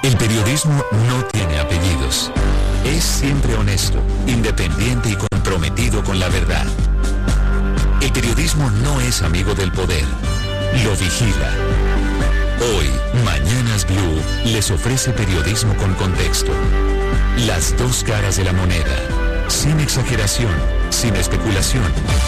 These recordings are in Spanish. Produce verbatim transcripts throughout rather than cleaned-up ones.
El periodismo no tiene apellidos. Es siempre honesto, independiente y comprometido con la verdad. El periodismo no es amigo del poder, lo vigila. Hoy, Mañanas Blue les ofrece periodismo con contexto. Las dos caras de la moneda, sin exageración, sin especulación.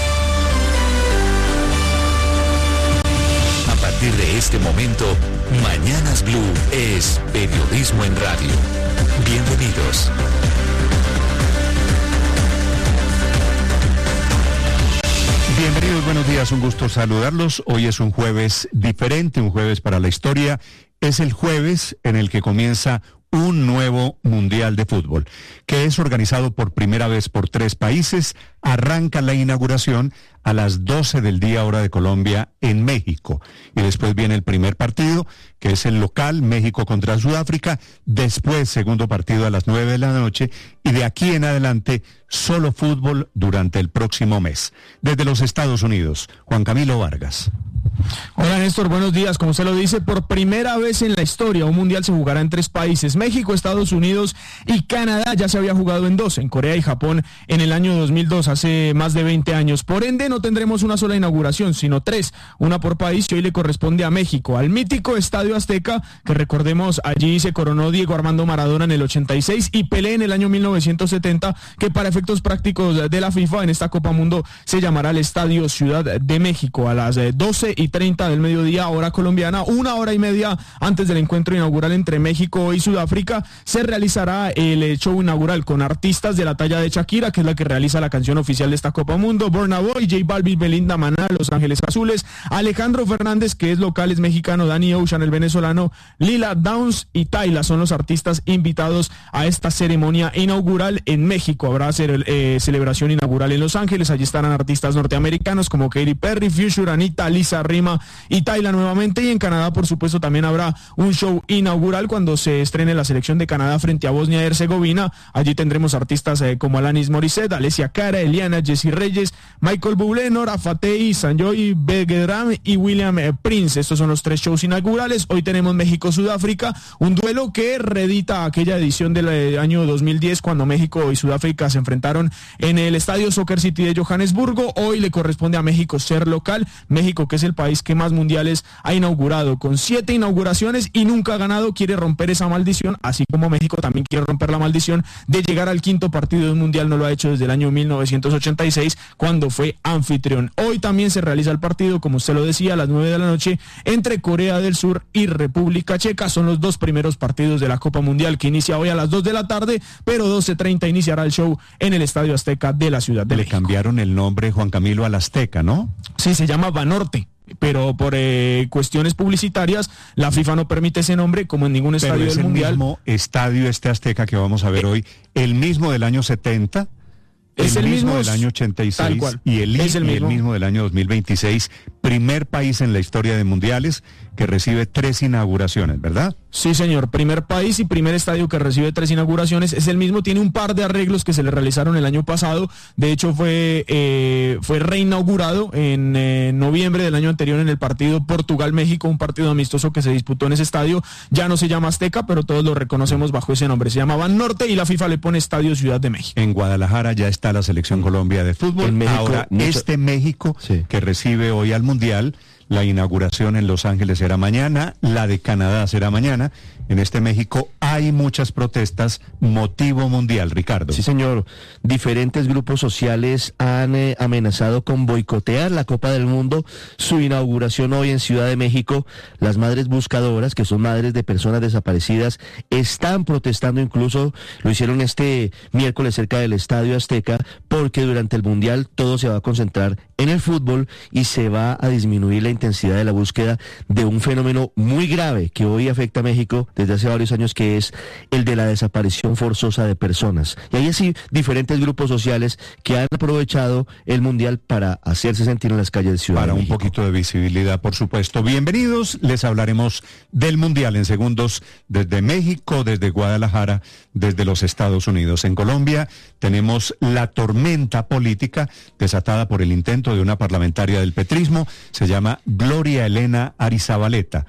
A partir de este momento, Mañanas Blue es periodismo en radio. Bienvenidos. Bienvenidos, buenos días, un gusto saludarlos. Hoy es un jueves diferente, un jueves para la historia. Es el jueves en el que comienza un nuevo Mundial de Fútbol, que es organizado por primera vez por tres países. Arranca la inauguración a las doce del día, hora de Colombia, en México. Y después viene el primer partido, que es el local, México contra Sudáfrica. Después, segundo partido a las nueve de la noche. Y de aquí en adelante, solo fútbol durante el próximo mes. Desde los Estados Unidos, Juan Camilo Vargas. Hola Néstor, buenos días. Como usted lo dice, por primera vez en la historia un mundial se jugará en tres países: México, Estados Unidos y Canadá. Ya se había jugado en dos, en Corea y Japón en el año dos mil dos, hace más de veinte años. Por ende, no tendremos una sola inauguración, sino tres, una por país, y hoy le corresponde a México, al mítico Estadio Azteca, que recordemos, allí se coronó Diego Armando Maradona en el ochenta y seis y Pelé en el año mil novecientos setenta, que para efectos prácticos de la FIFA en esta Copa Mundo se llamará el Estadio Ciudad de México. A las doce y treinta del mediodía, hora colombiana, una hora y media antes del encuentro inaugural entre México y Sudáfrica, se realizará el show inaugural con artistas de la talla de Shakira, que es la que realiza la canción oficial de esta Copa Mundo, Burna Boy, J Balvin, Belinda, Maná, Los Ángeles Azules, Alejandro Fernández, que es local, es mexicano, Danny Ocean, el venezolano, Lila Downs y Tyla son los artistas invitados a esta ceremonia inaugural en México. Habrá eh, celebración inaugural en Los Ángeles, allí estarán artistas norteamericanos como Katy Perry, Future, Anita, Lisa, Rima y Tyla nuevamente. Y en Canadá, por supuesto, también habrá un show inaugural cuando se estrene la selección de Canadá frente a Bosnia y Herzegovina. Allí tendremos artistas eh, como Alanis Morissette, Alessia Cara, Eliana, Jessie Reyes, Michael Bublé, Nora Fatei, Sanjoy Begedram y William eh, Prince. Estos son los tres shows inaugurales. Hoy tenemos México-Sudáfrica, un duelo que reedita aquella edición del eh, año dos mil diez, cuando México y Sudáfrica se enfrentaron en el Estadio Soccer City de Johannesburgo. Hoy le corresponde a México ser local. México, que es el país que más mundiales ha inaugurado, con siete inauguraciones y nunca ha ganado, quiere romper esa maldición, así como México también quiere romper la maldición de llegar al quinto partido de un mundial. No lo ha hecho desde el año mil novecientos ochenta y seis, cuando fue anfitrión. Hoy también se realiza el partido, como usted lo decía, a las nueve de la noche entre Corea del Sur y República Checa. Son los dos primeros partidos de la Copa Mundial, que inicia hoy a las dos de la tarde, pero doce treinta iniciará el show en el Estadio Azteca de la Ciudad de Le México. cambiaron el nombre, Juan Camilo, al Azteca, ¿no? Sí, se llama Banorte, pero por eh, cuestiones publicitarias la FIFA no permite ese nombre, como en ningún estadio Pero es del el mundial. mismo estadio este Azteca que vamos a ver eh, hoy, el mismo del año setenta, es el, el mismo, mismo del año ochenta y seis y el, es el, y mismo. el mismo del año dos mil veintiséis, primer país en la historia de mundiales que recibe tres inauguraciones, ¿verdad? Sí, señor, primer país y primer estadio que recibe tres inauguraciones. Es el mismo, tiene un par de arreglos que se le realizaron el año pasado. De hecho, fue eh, fue reinaugurado en eh, noviembre del año anterior en el partido Portugal-México, un partido amistoso que se disputó en ese estadio. Ya no se llama Azteca, pero todos lo reconocemos bajo ese nombre. Se llama Banorte y la FIFA le pone Estadio Ciudad de México. En Guadalajara ya está la selección Colombia de fútbol. México, Ahora, mucho... este México sí. que recibe hoy al Mundial, la inauguración en Los Ángeles será mañana, la de Canadá será mañana. En este México hay muchas protestas, motivo mundial, Ricardo. Sí, señor. Diferentes grupos sociales han eh, amenazado con boicotear la Copa del Mundo, su inauguración hoy en Ciudad de México. Las madres buscadoras, que son madres de personas desaparecidas, están protestando, incluso lo hicieron este miércoles cerca del Estadio Azteca, porque durante el Mundial todo se va a concentrar en el fútbol y se va a disminuir la intensidad de la búsqueda de un fenómeno muy grave que hoy afecta a México desde hace varios años, que es el de la desaparición forzosa de personas. Y hay así diferentes grupos sociales que han aprovechado el Mundial para hacerse sentir en las calles de Ciudad Para de un México. poquito de visibilidad, por supuesto. Bienvenidos, les hablaremos del Mundial en segundos desde México, desde Guadalajara, desde los Estados Unidos. En Colombia tenemos la tormenta política desatada por el intento de una parlamentaria del petrismo, se llama Gloria Elena Arizabaleta,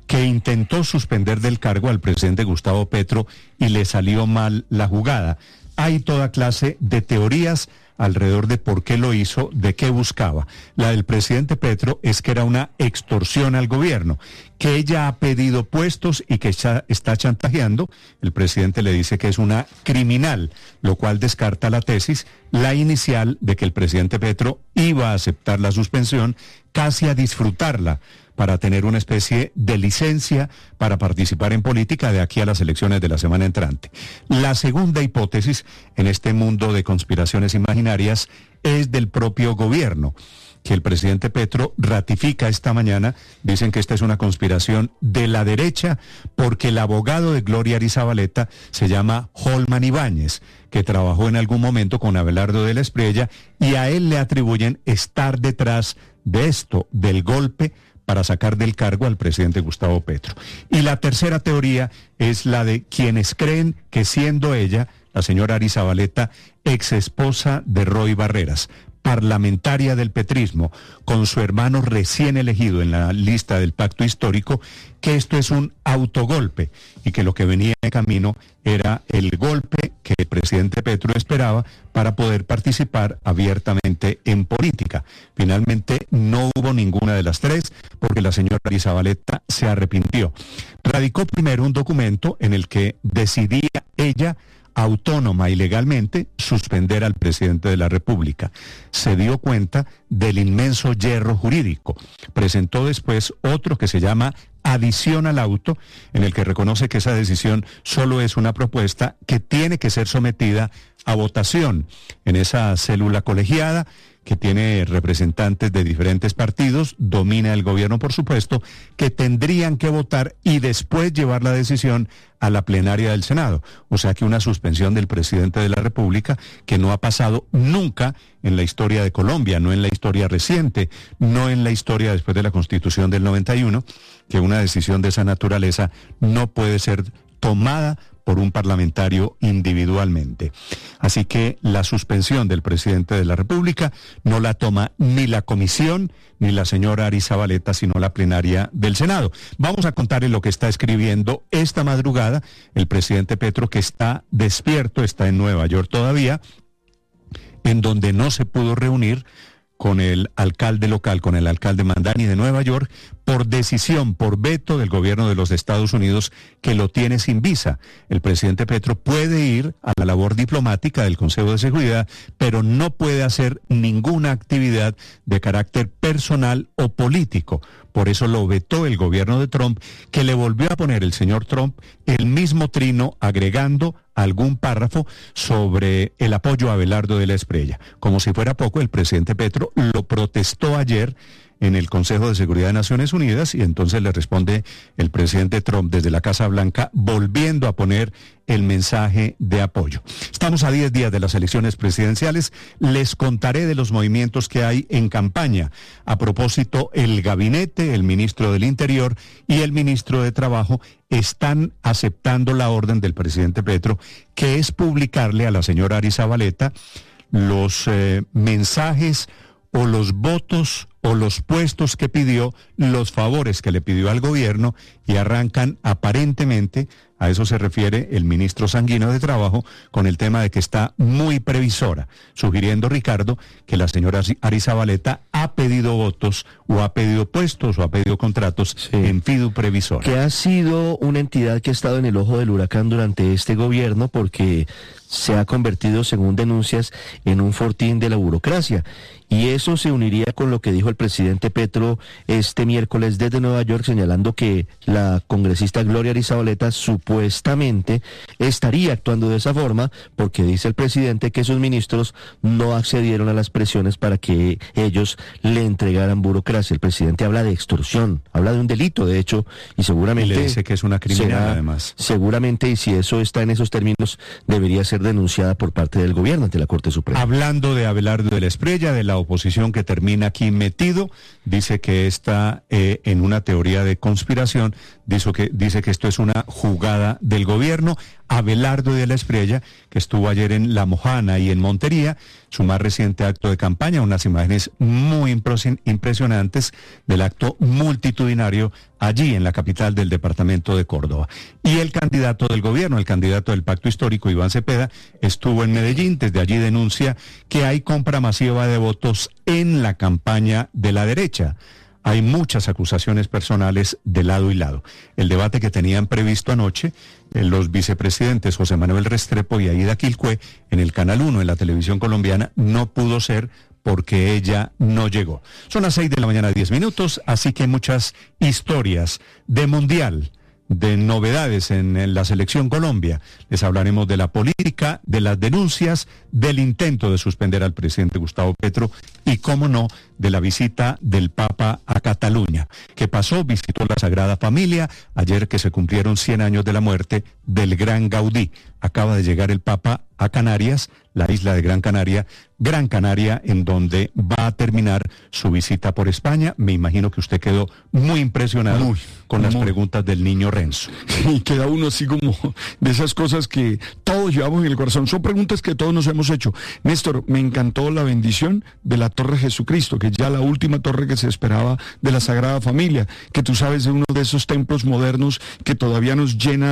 que intentó suspender del cargo al presidente Gustavo Petro y le salió mal la jugada. Hay toda clase de teorías alrededor de por qué lo hizo, de qué buscaba. La del presidente Petro es que era una extorsión al gobierno, que ella ha pedido puestos y que está, está chantajeando. El presidente le dice que es una criminal, lo cual descarta la tesis, la inicial, de que el presidente Petro iba a aceptar la suspensión, casi a disfrutarla, para tener una especie de licencia para participar en política de aquí a las elecciones de la semana entrante. La segunda hipótesis en este mundo de conspiraciones imaginarias es del propio gobierno, que el presidente Petro ratifica esta mañana. Dicen que esta es una conspiración de la derecha porque el abogado de Gloria Arizabaleta se llama Holman Ibáñez, que trabajó en algún momento con Abelardo de la Espriella, y a él le atribuyen estar detrás de esto, del golpe para sacar del cargo al presidente Gustavo Petro. Y la tercera teoría es la de quienes creen que, siendo ella, la señora Arizabaleta, ex esposa de Roy Barreras, parlamentaria del petrismo, con su hermano recién elegido en la lista del pacto histórico, que esto es un autogolpe y que lo que venía en camino era el golpe que el presidente Petro esperaba para poder participar abiertamente en política. Finalmente no hubo ninguna de las tres porque la señora Arizabaleta se arrepintió. Radicó primero un documento en el que decidía ella, autónoma y legalmente, suspender al presidente de la República. Se dio cuenta del inmenso yerro jurídico. Presentó después otro que se llama adición al auto, en el que reconoce que esa decisión solo es una propuesta que tiene que ser sometida a votación en esa célula colegiada que tiene representantes de diferentes partidos, domina el gobierno, por supuesto, que tendrían que votar y después llevar la decisión a la plenaria del Senado. O sea que una suspensión del presidente de la República que no ha pasado nunca en la historia de Colombia, no en la historia reciente, no en la historia después de la Constitución del noventa y uno, que una decisión de esa naturaleza no puede ser tomada por un parlamentario individualmente. Así que la suspensión del presidente de la República no la toma ni la comisión ni la señora Arizabaleta, sino la plenaria del Senado. Vamos a contarles lo que está escribiendo esta madrugada el presidente Petro, que está despierto, está en Nueva York todavía, en donde no se pudo reunir con el alcalde local, con el alcalde Mandani de Nueva York, por decisión, por veto del gobierno de los Estados Unidos, que lo tiene sin visa. El presidente Petro puede ir a la labor diplomática del Consejo de Seguridad, pero no puede hacer ninguna actividad de carácter personal o político. Por eso lo vetó el gobierno de Trump, que le volvió a poner el señor Trump el mismo trino, agregando algún párrafo sobre el apoyo a Abelardo de la Espriella. Como si fuera poco, el presidente Petro lo protestó ayer en el Consejo de Seguridad de Naciones Unidas, y entonces le responde el presidente Trump desde la Casa Blanca, volviendo a poner el mensaje de apoyo. Estamos a diez días de las elecciones presidenciales. Les contaré de los movimientos que hay en campaña. A propósito, el gabinete, el ministro del Interior y el ministro de Trabajo están aceptando la orden del presidente Petro, que es publicarle a la señora Arizabaleta los eh, mensajes o los votos o los puestos que pidió, los favores que le pidió al gobierno, y arrancan aparentemente, a eso se refiere el ministro Sanguino de Trabajo, con el tema de que está muy previsora, sugiriendo, Ricardo, que la señora Arizabaleta ha pedido votos o ha pedido puestos o ha pedido contratos sí. en Fidu Previsora. Que ha sido una entidad que ha estado en el ojo del huracán durante este gobierno porque se ha convertido, según denuncias, en un fortín de la burocracia. Y eso se uniría con lo que dijo el presidente Petro este miércoles desde Nueva York, señalando que la congresista Gloria Arizabaleta supuestamente estaría actuando de esa forma porque dice el presidente que sus ministros no accedieron a las presiones para que ellos le entregaran burocracia. El presidente habla de extorsión, habla de un delito, de hecho, y seguramente... Y le dice que es una criminal, será, además. Seguramente, y si eso está en esos términos, debería ser denunciada por parte del gobierno ante la Corte Suprema. Hablando de Abelardo de la Espriella, de la oposición que termina aquí metido, dice que está eh, en una teoría de conspiración, dice que, dice que esto es una jugada del gobierno. Abelardo de la Espriella, que estuvo ayer en La Mojana y en Montería, su más reciente acto de campaña, unas imágenes muy impresionantes del acto multitudinario allí en la capital del departamento de Córdoba. Y el candidato del gobierno, el candidato del Pacto Histórico, Iván Cepeda, estuvo en Medellín. Desde allí denuncia que hay compra masiva de votos en la campaña de la derecha. Hay muchas acusaciones personales de lado y lado. El debate que tenían previsto anoche eh, los vicepresidentes José Manuel Restrepo y Aida Quilcue en el Canal uno, en la televisión colombiana, no pudo ser porque ella no llegó. Son las seis de la mañana, diez minutos, así que hay muchas historias de mundial, de novedades en, en la selección Colombia. Les hablaremos de la política, de las denuncias, del intento de suspender al presidente Gustavo Petro y, cómo no, de la visita del Papa a Cataluña. ¿Qué pasó? Visitó la Sagrada Familia ayer, que se cumplieron cien años de la muerte del gran Gaudí. Acaba de llegar el Papa a Canarias, la isla de Gran Canaria, Gran Canaria, en donde va a terminar su visita por España. Me imagino que usted quedó muy impresionado muy, con las muy. preguntas del niño Renzo. Y queda uno así como de esas cosas que todos llevamos en el corazón. Son preguntas que todos nos hemos hecho. Néstor, me encantó la bendición de la Torre Jesucristo, que es ya la última torre que se esperaba de la Sagrada Familia, que tú sabes es uno de esos templos modernos que todavía nos llena